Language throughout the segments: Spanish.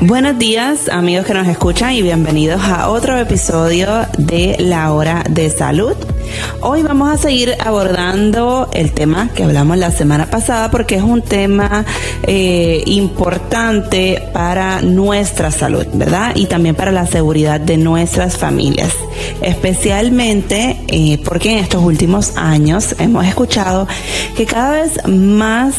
Buenos días, amigos que nos escuchan, y bienvenidos a otro episodio de La Hora de Salud. Hoy vamos a seguir abordando el tema que hablamos la semana pasada, porque es un tema importante para nuestra salud, ¿verdad? Y también para la seguridad de nuestras familias. Especialmente porque en estos últimos años hemos escuchado que cada vez más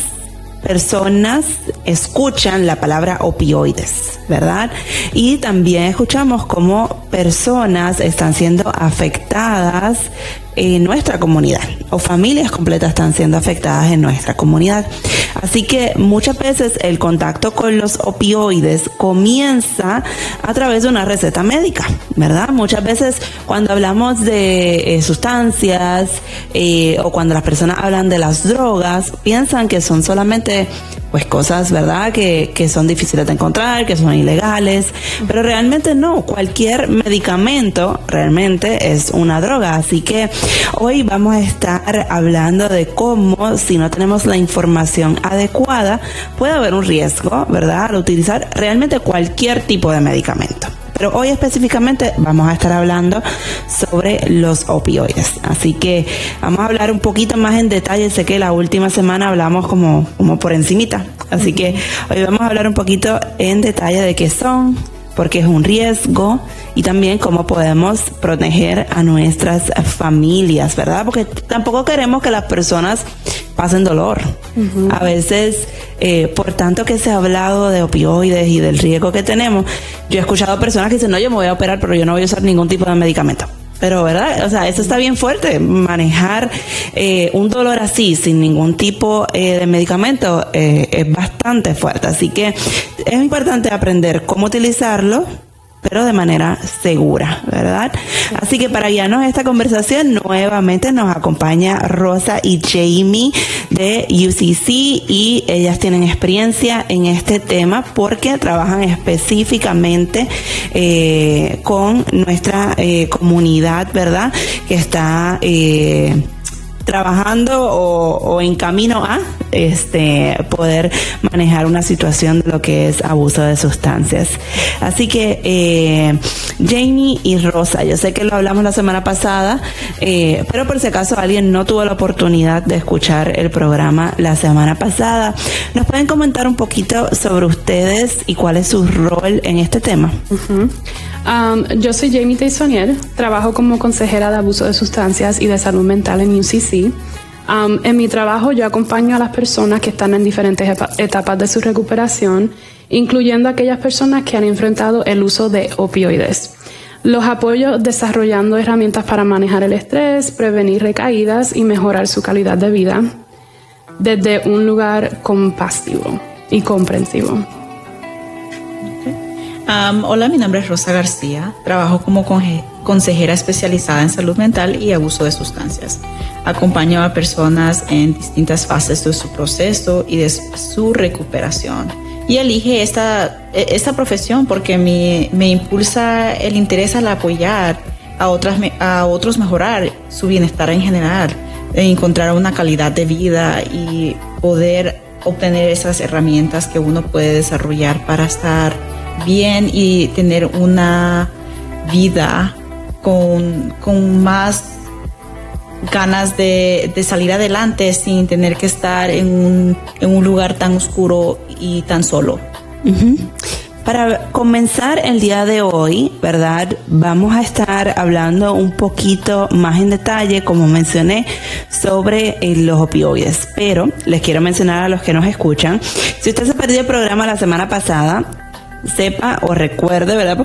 personas escuchan la palabra opioides, ¿verdad? Y también escuchamos cómo personas están siendo afectadas en nuestra comunidad, o familias completas están siendo afectadas en nuestra comunidad. Así que muchas veces el contacto con los opioides comienza a través de una receta médica, ¿verdad? Muchas veces cuando hablamos de sustancias o cuando las personas hablan de las drogas, piensan que son solamente pues cosas, ¿verdad?, que son difíciles de encontrar, que son ilegales, pero realmente no. Cualquier medicamento realmente es una droga. Así que hoy vamos a estar hablando de cómo, si no tenemos la información adecuada, puede haber un riesgo, ¿verdad?, al utilizar realmente cualquier tipo de medicamento. Pero hoy específicamente vamos a estar hablando sobre los opioides. Así que vamos a hablar un poquito más en detalle. Sé que la última semana hablamos como por encimita. Así que hoy vamos a hablar un poquito en detalle de qué son, por qué es un riesgo y también cómo podemos proteger a nuestras familias, ¿verdad? Porque tampoco queremos que las personas pasen dolor. Uh-huh. A veces, por tanto que se ha hablado de opioides y del riesgo que tenemos, yo he escuchado personas que dicen, no, yo me voy a operar, pero yo no voy a usar ningún tipo de medicamento. Pero, ¿verdad? O sea, eso está bien fuerte. Manejar un dolor así, sin ningún tipo de medicamento, es bastante fuerte. Así que es importante aprender cómo utilizarlo, pero de manera segura, ¿verdad? Así que para guiarnos esta conversación, nuevamente nos acompaña Rosa y Jamie de UCC, y ellas tienen experiencia en este tema porque trabajan específicamente con nuestra comunidad, ¿verdad?, que está trabajando o en camino a poder manejar una situación de lo que es abuso de sustancias. Así que Jamie y Rosa, yo sé que lo hablamos la semana pasada, pero por si acaso alguien no tuvo la oportunidad de escuchar el programa la semana pasada, ¿nos pueden comentar un poquito sobre ustedes y cuál es su rol en este tema? Uh-huh. Yo soy Jamie Teissonier, trabajo como consejera de abuso de sustancias y de salud mental en UCC. En mi trabajo yo acompaño a las personas que están en diferentes etapas de su recuperación, incluyendo aquellas personas que han enfrentado el uso de opioides. Los apoyo desarrollando herramientas para manejar el estrés, prevenir recaídas y mejorar su calidad de vida desde un lugar compasivo y comprensivo. Hola, mi nombre es Rosa García. Trabajo como consejera especializada en salud mental y abuso de sustancias. Acompaño a personas en distintas fases de su proceso y de su recuperación. Y elige esta profesión porque me impulsa el interés al apoyar a otros mejorar su bienestar en general, encontrar una calidad de vida y poder obtener esas herramientas que uno puede desarrollar para estar bien y tener una vida con más ganas de salir adelante sin tener que estar en un lugar tan oscuro y tan solo. Uh-huh. Para comenzar el día de hoy, ¿verdad?, vamos a estar hablando un poquito más en detalle, como mencioné, sobre los opioides. Pero les quiero mencionar a los que nos escuchan, si usted se perdió el programa la semana pasada, sepa o recuerde, ¿verdad?,